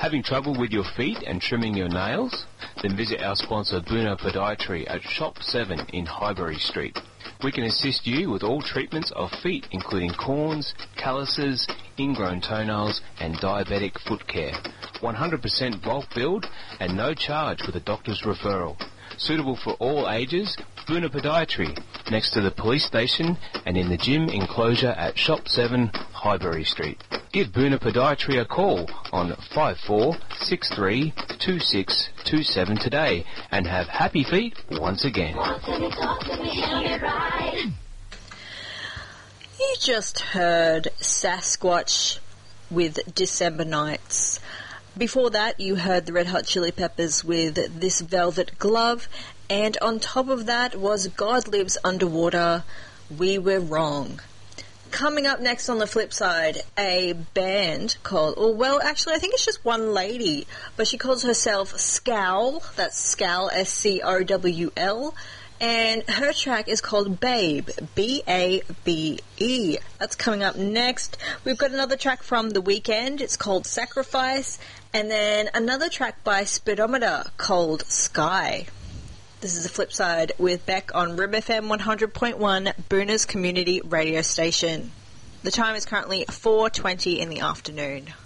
Having trouble with your feet and trimming your nails? Then visit our sponsor Buna Podiatry at Shop 7 in Highbury Street. We can assist you with all treatments of feet, including corns, calluses, ingrown toenails and diabetic foot care. 100% bulk build and no charge with a doctor's referral. Suitable for all ages, Buna Podiatry, next to the police station and in the gym enclosure at Shop 7, Highbury Street. Give Buna Podiatry a call on 54632627 today and have happy feet once again. You just heard Sasquatch with December Nights. Before that, you heard the Red Hot Chili Peppers with This Velvet Glove, and on top of that was God Lives Underwater, We Were Wrong. Coming up next on the flip side, a band called, I think it's just one lady, but she calls herself Scowl, that's Scowl, S-C-O-W-L, and her track is called Babe, B-A-B-E. That's coming up next. We've got another track from The Weeknd, it's called Sacrifice, and then another track by Speedometer called Sky. This is the flip side with Beck on Rib FM 100.1, Boona's community radio station. The time is currently 4:20 in the afternoon.